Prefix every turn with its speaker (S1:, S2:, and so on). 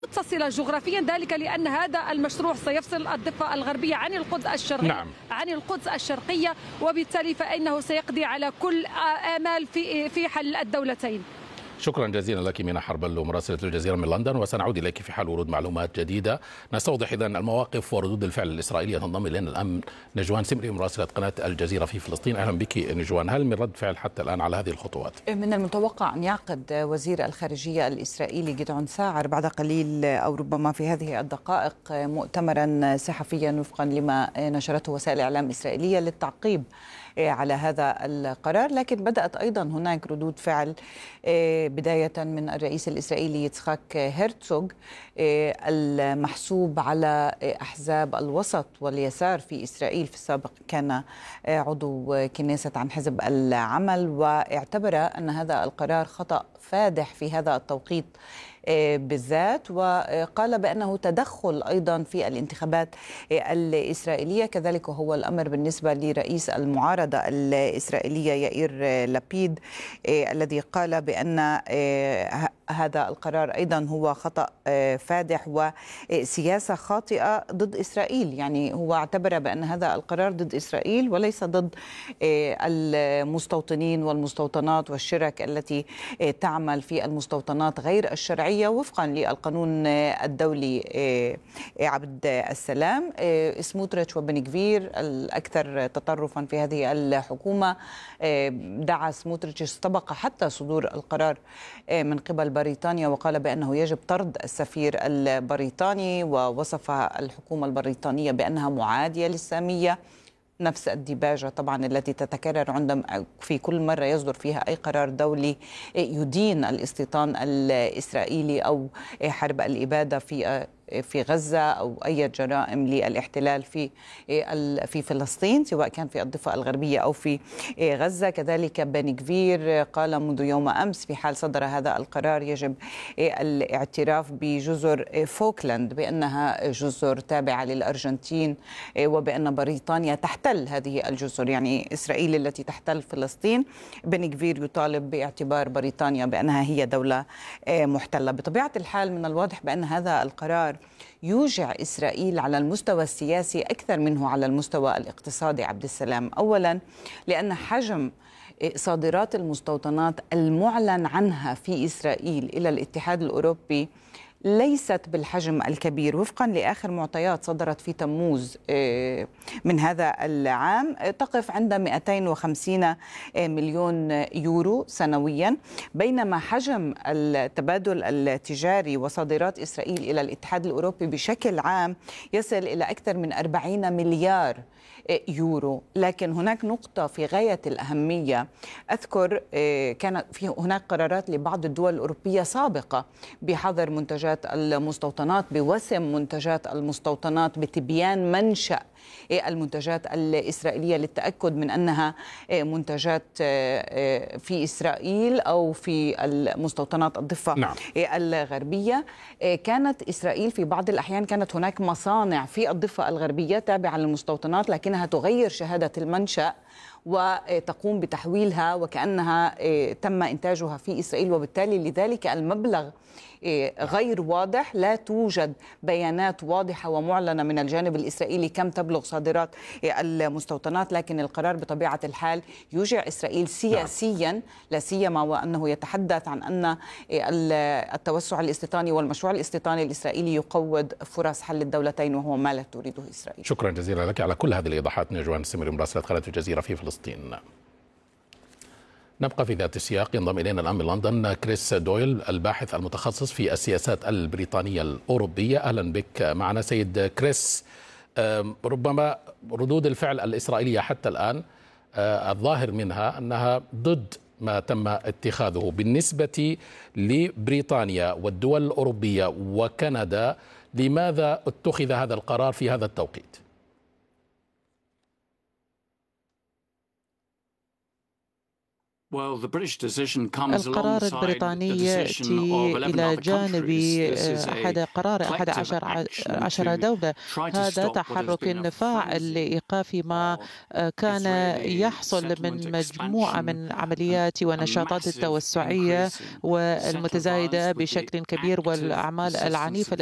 S1: متصلة جغرافيا، ذلك لأن هذا المشروع سيفصل الضفة الغربية عن القدس الشرقية عن القدس الشرقية، وبالتالي فإنه سيقضي على كل آمال في حل الدولتين.
S2: شكرا جزيلا لك مينا حربلو مراسلة الجزيرة من لندن، وسنعود إليك في حال ورود معلومات جديدة. نستوضح إذن المواقف وردود الفعل الإسرائيلية. تنضم إلينا الآن نجوان سمري مراسلة قناة الجزيرة في فلسطين. أهلا بك نجوان. هل من رد فعل حتى الآن على هذه الخطوات؟
S3: من المتوقع أن يعقد وزير الخارجية الإسرائيلي جدعون ساعر بعد قليل أو ربما في هذه الدقائق مؤتمرا صحفيا وفقا لما نشرته وسائل الإعلام الإسرائيلية للتعقيب على هذا القرار. لكن بدأت أيضا هناك ردود فعل بداية من الرئيس الإسرائيلي يتسخاك هرتزوغ المحسوب على أحزاب الوسط واليسار في إسرائيل. في السابق كان عضو كنيسة عن حزب العمل، واعتبر أن هذا القرار خطأ فادح في هذا التوقيت بالذات، وقال بأنه تدخل أيضا في الانتخابات الإسرائيلية. كذلك هو الأمر بالنسبة لرئيس المعارضة الإسرائيلية يائير لابيد الذي قال بأن هذا القرار أيضا هو خطأ فادح وسياسة خاطئة ضد إسرائيل. يعني هو اعتبر بأن هذا القرار ضد إسرائيل وليس ضد المستوطنين والمستوطنات والشرك التي تعمل في المستوطنات غير الشرعية وفقا للقانون الدولي عبد السلام. سموتريتش وبن غفير الأكثر تطرفا في هذه الحكومة، دعا سموتريتش استبق حتى صدور القرار من قبل بريطانيا وقال بأنه يجب طرد السفير البريطاني، ووصف الحكومة البريطانية بأنها معادية للسامية. نفس الديباجة طبعا التي تتكرر عندما في كل مرة يصدر فيها أي قرار دولي يدين الاستيطان الإسرائيلي أو حرب الإبادة في غزة أو أي جرائم للاحتلال في فلسطين، سواء كان في الضفة الغربية أو في غزة. كذلك بن غفير قال منذ يوم أمس في حال صدر هذا القرار يجب الاعتراف بجزر فوكلاند بأنها جزر تابعة للأرجنتين، وبأن بريطانيا تحتل هذه الجزر، يعني إسرائيل التي تحتل فلسطين. بن غفير يطالب باعتبار بريطانيا بأنها هي دولة محتلة. بطبيعة الحال من الواضح بأن هذا القرار يوجع إسرائيل على المستوى السياسي أكثر منه على المستوى الاقتصادي عبد السلام. أولا لأن حجم صادرات المستوطنات المعلن عنها في إسرائيل إلى الاتحاد الأوروبي ليست بالحجم الكبير. وفقا لآخر معطيات صدرت في تموز من هذا العام تقف عند 250 مليون يورو سنويا، بينما حجم التبادل التجاري وصادرات إسرائيل إلى الاتحاد الأوروبي بشكل عام يصل إلى أكثر من 40 مليار يورو. لكن هناك نقطة في غاية الأهمية أذكر، كان في هناك قرارات لبعض الدول الأوروبية سابقة بحظر منتجات المستوطنات، بوسم منتجات المستوطنات، بتبيان منشأ المنتجات الإسرائيلية للتأكد من أنها منتجات في إسرائيل أو في المستوطنات الضفة الغربية. كانت إسرائيل في بعض الأحيان كانت هناك مصانع في الضفة الغربية تابعة للمستوطنات لكنها تغير شهادة المنشأ وتقوم بتحويلها وكأنها تم إنتاجها في إسرائيل، وبالتالي لذلك المبلغ غير واضح. لا توجد بيانات واضحة ومعلنة من الجانب الإسرائيلي كم تبلغ صادرات المستوطنات، لكن القرار بطبيعة الحال يوجع إسرائيل سياسيا، لا سيما وأنه يتحدث عن أن التوسع الاستيطاني والمشروع الاستيطاني الإسرائيلي يقوض فرص حل الدولتين، وهو ما لا تريده إسرائيل.
S2: شكرا جزيلا لك على كل هذه الإيضاحات نجوان سمري مراسلة قناة الجزيرة في فلسطين. نبقى في ذات السياق. ينضم إلينا الآن من لندن كريس دويل الباحث المتخصص في السياسات البريطانية الأوروبية. أهلا بك معنا سيد كريس. ربما ردود الفعل الإسرائيلية حتى الآن الظاهر منها أنها ضد ما تم اتخاذه. بالنسبة لبريطانيا والدول الأوروبية وكندا، لماذا اتخذ هذا القرار في هذا التوقيت؟
S4: القرار البريطاني يأتي إلى جانب قرار 11 دولة. هذا تحرك فاعل لإيقاف ما كان يحصل من مجموعة من عمليات ونشاطات التوسعية والمتزايدة بشكل كبير والأعمال العنيفة